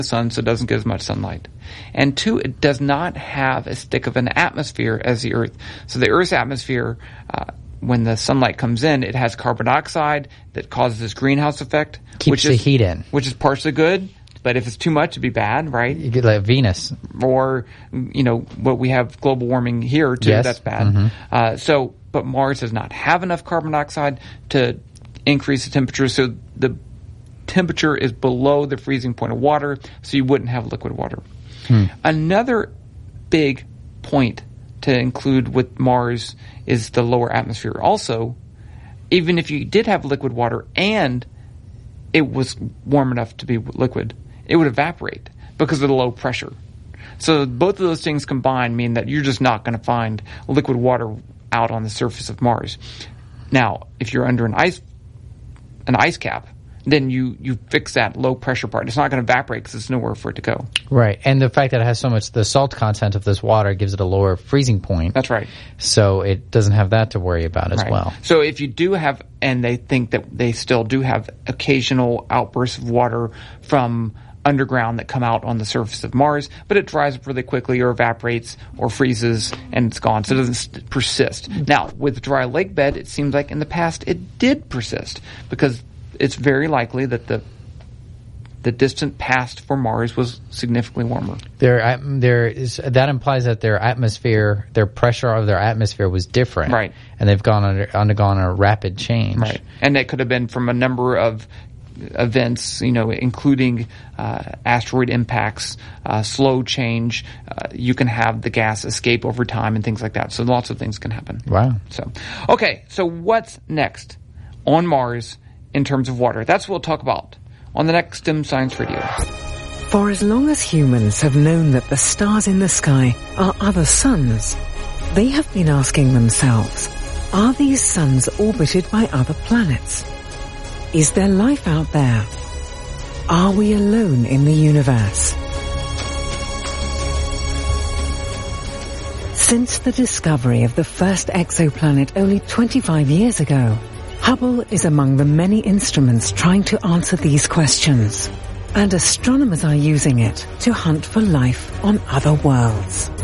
the sun, so it doesn't get as much sunlight. And 2, it does not have as thick of an atmosphere as the Earth. So the Earth's atmosphere, when the sunlight comes in, it has carbon dioxide that causes this greenhouse effect. Keeps the heat in. Which is partially good, but if it's too much, it'd be bad, right? You get like Venus. Or, what we have global warming here, too, yes. That's bad. Mm-hmm. But Mars does not have enough carbon dioxide to increase the temperature, so the temperature is below the freezing point of water, so you wouldn't have liquid water. Another big point to include with Mars is the lower atmosphere. Also, even if you did have liquid water and it was warm enough to be liquid, it would evaporate because of the low pressure. So both of those things combined mean that you're just not going to find liquid water out on the surface of Mars. Now, if you're under an ice cap, then you fix that low pressure part. It's not going to evaporate because there's nowhere for it to go. Right. And the fact that it has so much, the salt content of this water gives it a lower freezing point. That's right. So it doesn't have that to worry about as well. So if you do have, and they think that they still do have occasional outbursts of water from underground that come out on the surface of Mars, but it dries up really quickly or evaporates or freezes and it's gone, so it doesn't persist. Now, with dry lake bed, it seems like in the past it did persist because it's very likely that the distant past for Mars was significantly warmer. That implies that their atmosphere, their pressure of their atmosphere was different. Right. And they've undergone a rapid change. Right. And that could have been from a number of events, including asteroid impacts, slow change. You can have the gas escape over time and things like that. So lots of things can happen. Wow. So what's next on Mars in terms of water? That's what we'll talk about on the next STEM Science Radio. For as long as humans have known that the stars in the sky are other suns, they have been asking themselves, are these suns orbited by other planets? Is there life out there? Are we alone in the universe? Since the discovery of the first exoplanet only 25 years ago, Hubble is among the many instruments trying to answer these questions, and astronomers are using it to hunt for life on other worlds.